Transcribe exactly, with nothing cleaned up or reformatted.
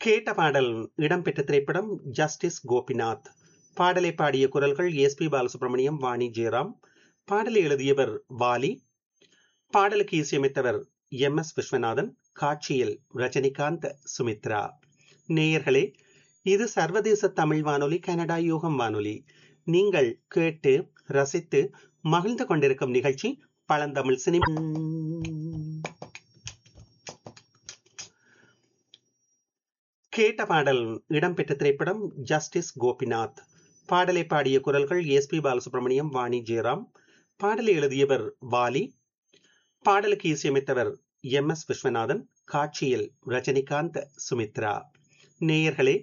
கேட்ட பாடல் இடம்பெற்ற திரைப்படம் ஜஸ்டிஸ் கோபிநாத். பாடலை பாடிய குரல்கள் எஸ் பி பாலசுப்ரமணியம், வாணி ஜெயராம். பாடலை எழுதியவர் வாலி. பாடலுக்கு இசையமைத்தவர் எம் எஸ் விஸ்வநாதன். காட்சியில் ரஜினிகாந்த், சுமித்ரா. நேயர்களே, இது சர்வதேச தமிழ் வானொலி, கனடா யூகம் வானொலி. நீங்கள் கேட்டு ரசித்து மகிழ்ந்து கொண்டிருக்கும் நிகழ்ச்சி பழந்தமிழ் சினிமா. கேட்ட பாடல் இடம்பெற்ற திரைப்படம் ஜஸ்டிஸ் கோபிநாத். பாடலை பாடிய குரல்கள் எஸ் பி பாலசுப்ரமணியம், வாணி ஜெயராம். பாடலை எழுதியவர் வாலி. பாடலுக்கு இசையமைத்தவர் எம் எஸ் விஸ்வநாதன். காட்சியில் ரஜினிகாந்த், சுமித்ரா. நேயர்களே,